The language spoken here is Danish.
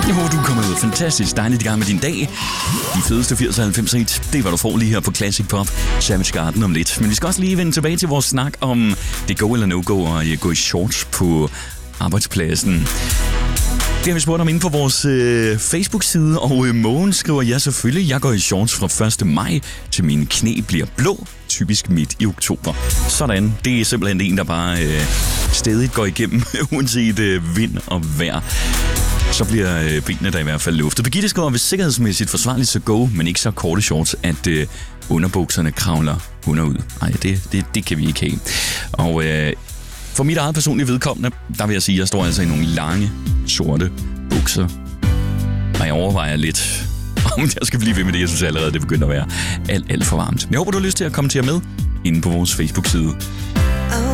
Jeg håber, du er kommet fantastisk dejligt i gang med din dag. De fedeste 80-90 hit, det er, hvad du får lige her på Classic Pop, Savage Garden om lidt. Men vi skal også lige vende tilbage til vores snak om det go eller no-go og gå i shorts på arbejdspladsen. Det har vi spurgt om inde på vores Facebook-side, og Mogen skriver, ja selvfølgelig, jeg går i shorts fra 1. maj til mine knæ bliver blå, typisk midt i oktober. Sådan, det er simpelthen en, der bare stadig går igennem, uanset vind og vejr. Så bliver benene der i hvert fald luftet. Birgitte skriver, hvis sikkerhedsmæssigt forsvarligt så go, men ikke så korte shorts, at underbukserne kravler under ud. Nej, det kan vi ikke have. Og for mit eget personlige vedkommende, der vil jeg sige, at jeg står altså i nogle lange, sorte bukser. Og jeg overvejer lidt, om jeg skal blive ved med det. Jeg synes allerede, det begynder at være alt for varmt. Men jeg håber, du har lyst til at kommentere med inde på vores Facebook-side.